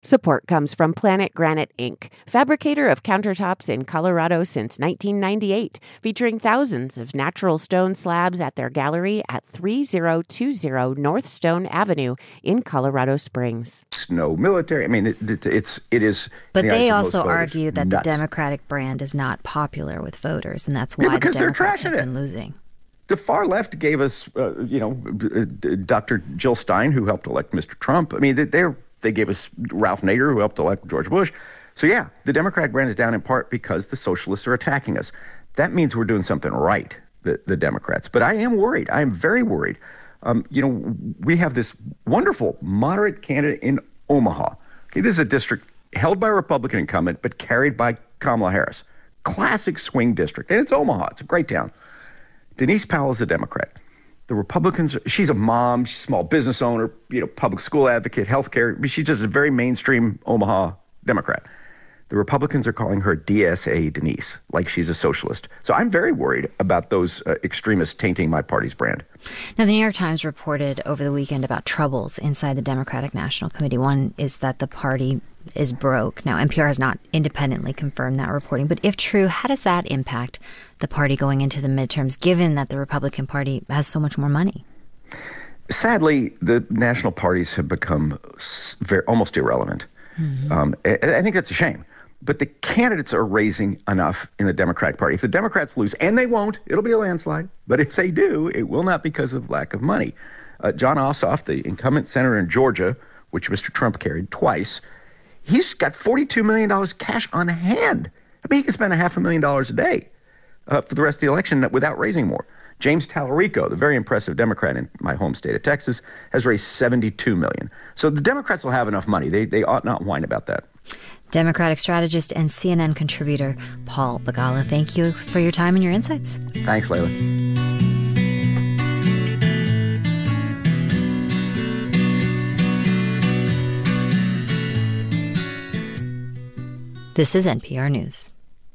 Support comes from Planet Granite, Inc., fabricator of countertops in Colorado since 1998, featuring thousands of natural stone slabs at their gallery at 3020 North Stone Avenue in Colorado Springs. No military. I mean, it is. But they also argue that the Democratic brand is not popular with voters, and that's why the Democrats have been losing. The far left gave us, Dr. Jill Stein, who helped elect Mr. Trump. I mean, they gave us Ralph Nader, who helped elect George Bush. So, yeah, the Democratic brand is down in part because the socialists are attacking us. That means we're doing something right, the Democrats. But I am worried. I am very worried. We have this wonderful moderate candidate in Omaha. Okay, this is a district held by a Republican incumbent, but carried by Kamala Harris. Classic swing district. And it's Omaha. It's a great town. Denise Powell is a Democrat. The Republicans, she's a mom, she's a small business owner, public school advocate, healthcare. She's just a very mainstream Omaha Democrat. The Republicans are calling her DSA Denise, like she's a socialist. So I'm very worried about those extremists tainting my party's brand. Now, the New York Times reported over the weekend about troubles inside the Democratic National Committee. One is that the party is broke. Now, NPR has not independently confirmed that reporting, but if true, how does that impact the party going into the midterms, given that the Republican Party has so much more money? Sadly, the national parties have become almost irrelevant. Mm-hmm. I think that's a shame. But the candidates are raising enough in the Democratic Party. If the Democrats lose, and they won't, it'll be a landslide. But if they do, it will not because of lack of money. John Ossoff, the incumbent senator in Georgia, which Mr. Trump carried twice, he's got $42 million cash on hand. I mean, he can spend $500,000 a day for the rest of the election without raising more. James Tallarico, the very impressive Democrat in my home state of Texas, has raised $72 million. So the Democrats will have enough money. They ought not whine about that. Democratic strategist and CNN contributor Paul Begala, thank you for your time and your insights. Thanks, Layla. This is NPR News.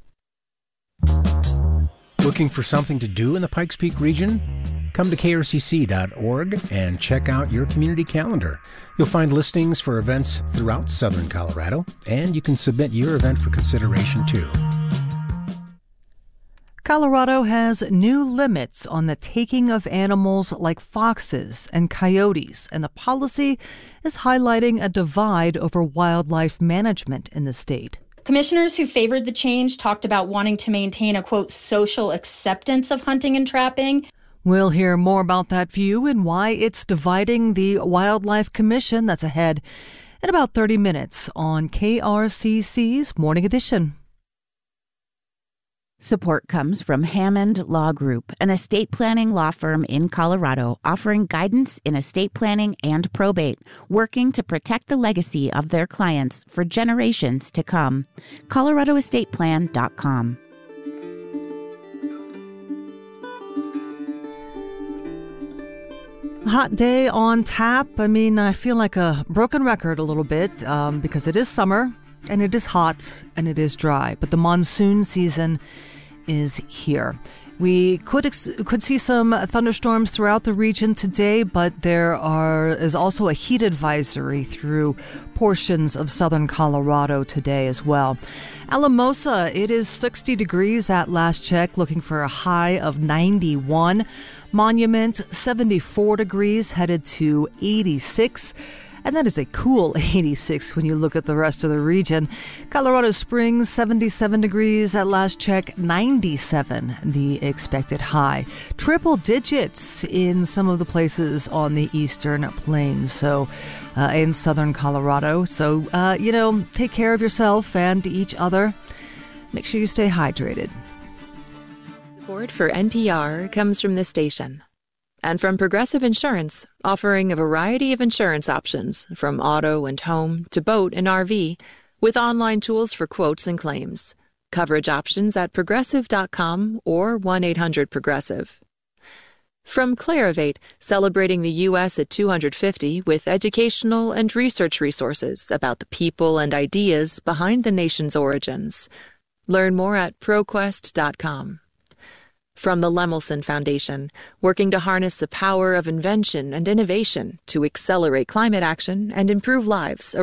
Looking for something to do in the Pikes Peak region? Come to krcc.org and check out your community calendar. You'll find listings for events throughout southern Colorado, and you can submit your event for consideration too. Colorado has new limits on the taking of animals like foxes and coyotes, and the policy is highlighting a divide over wildlife management in the state. Commissioners who favored the change talked about wanting to maintain a, quote, social acceptance of hunting and trapping. We'll hear more about that view and why it's dividing the Wildlife Commission. That's ahead in about 30 minutes on KRCC's Morning Edition. Support comes from Hammond Law Group, an estate planning law firm in Colorado offering guidance in estate planning and probate, working to protect the legacy of their clients for generations to come. ColoradoEstatePlan.com. Hot day on tap. I mean, I feel like a broken record a little bit because it is summer and it is hot and it is dry, but the monsoon season is here. We could see some thunderstorms throughout the region today, but there is also a heat advisory through portions of southern Colorado today as well. Alamosa, it is 60 degrees at last check, looking for a high of 91. Monument, 74 degrees, headed to 86. And that is a cool 86 when you look at the rest of the region. Colorado Springs, 77 degrees at last check, 97 the expected high. Triple digits in some of the places on the eastern plains, so in southern Colorado. So, take care of yourself and each other. Make sure you stay hydrated. Support for NPR comes from this station. And from Progressive Insurance, offering a variety of insurance options, from auto and home to boat and RV, with online tools for quotes and claims. Coverage options at progressive.com or 1-800-PROGRESSIVE. From Clarivate, celebrating the U.S. at 250 with educational and research resources about the people and ideas behind the nation's origins. Learn more at ProQuest.com. From the Lemelson Foundation, working to harness the power of invention and innovation to accelerate climate action and improve lives